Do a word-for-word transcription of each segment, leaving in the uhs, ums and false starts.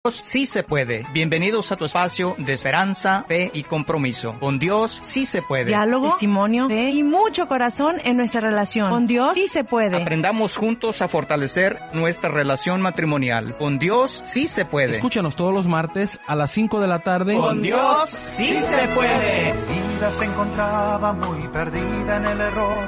Sí se puede. Bienvenidos a tu espacio de esperanza, fe y compromiso. Con Dios sí se puede. Diálogo, testimonio, fe y mucho corazón en nuestra relación. Con Dios sí se puede. Aprendamos juntos a fortalecer nuestra relación matrimonial. Con Dios sí se puede. Escúchanos todos los martes a las cinco de la tarde. Con Dios sí se puede. Mi vida se encontraba muy perdida en el error.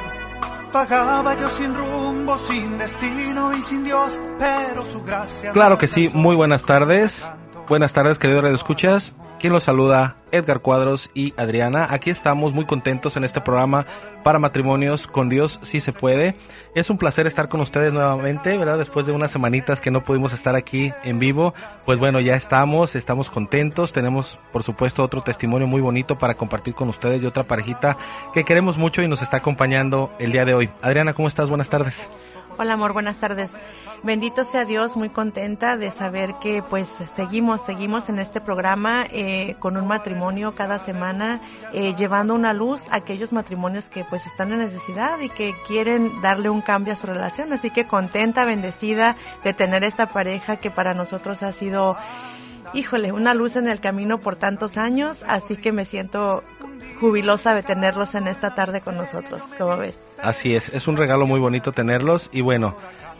Vagaba yo sin rumbo, sin destino y sin Dios, pero su gracia... Claro que sí, muy buenas tardes. Buenas tardes, queridos radioescuchas. Quien los saluda, Edgar Cuadros y Adriana. Aquí estamos muy contentos en este programa para matrimonios. Con Dios sí se puede. Es un placer estar con ustedes nuevamente, ¿verdad? Después de unas semanitas que no pudimos estar aquí en vivo, pues bueno, ya estamos, estamos contentos. Tenemos, por supuesto, otro testimonio muy bonito para compartir con ustedes de otra parejita que queremos mucho y nos está acompañando el día de hoy. Adriana, ¿cómo estás? Buenas tardes. Hola, amor, buenas tardes. Bendito sea Dios, muy contenta de saber que pues seguimos, seguimos en este programa eh, con un matrimonio cada semana, eh, llevando una luz a aquellos matrimonios que pues están en necesidad y que quieren darle un cambio a su relación. Así que contenta, bendecida de tener esta pareja que para nosotros ha sido, híjole, una luz en el camino por tantos años, así que me siento jubilosa de tenerlos en esta tarde con nosotros, ¿cómo ves? Así es, es un regalo muy bonito tenerlos y bueno,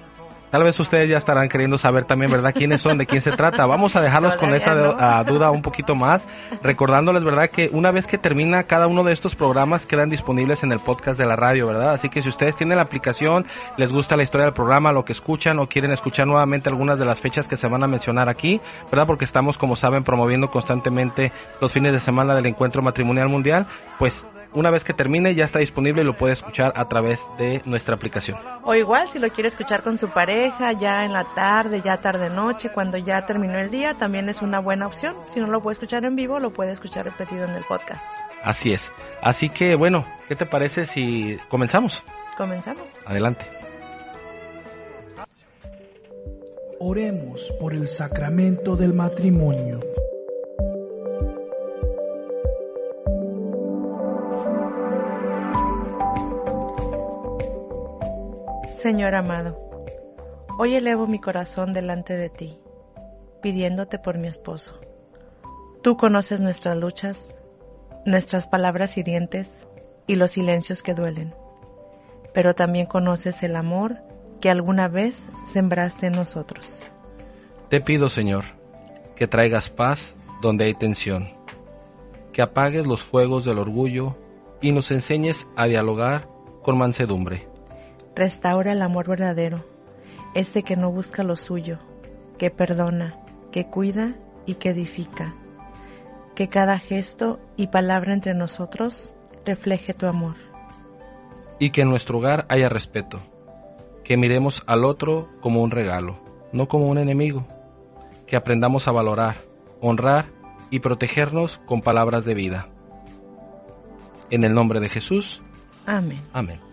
tal vez ustedes ya estarán queriendo saber también, ¿verdad?, quiénes son, de quién se trata. Vamos a dejarlos con esa no. uh, duda un poquito más, recordándoles, ¿verdad?, que una vez que termina cada uno de estos programas quedan disponibles en el podcast de la radio, ¿verdad? Así que si ustedes tienen la aplicación, les gusta la historia del programa, lo que escuchan o quieren escuchar nuevamente algunas de las fechas que se van a mencionar aquí, ¿verdad?, porque estamos, como saben, promoviendo constantemente los fines de semana del Encuentro Matrimonial Mundial, pues una vez que termine ya está disponible y lo puede escuchar a través de nuestra aplicación. O igual si lo quiere escuchar con su pareja ya en la tarde, ya tarde noche, cuando ya terminó el día, también es una buena opción. Si no lo puede escuchar en vivo, lo puede escuchar repetido en el podcast. Así es. Así que bueno, ¿qué te parece si comenzamos? Comenzamos. Adelante. Oremos por el sacramento del matrimonio. Señor amado, hoy elevo mi corazón delante de ti, pidiéndote por mi esposo. Tú conoces nuestras luchas, nuestras palabras hirientes y los silencios que duelen, pero también conoces el amor que alguna vez sembraste en nosotros. Te pido, Señor, que traigas paz donde hay tensión, que apagues los fuegos del orgullo y nos enseñes a dialogar con mansedumbre. Restaura el amor verdadero, ese que no busca lo suyo, que perdona, que cuida y que edifica. Que cada gesto y palabra entre nosotros refleje tu amor. Y que en nuestro hogar haya respeto, que miremos al otro como un regalo, no como un enemigo. Que aprendamos a valorar, honrar y protegernos con palabras de vida. En el nombre de Jesús. Amén. Amén.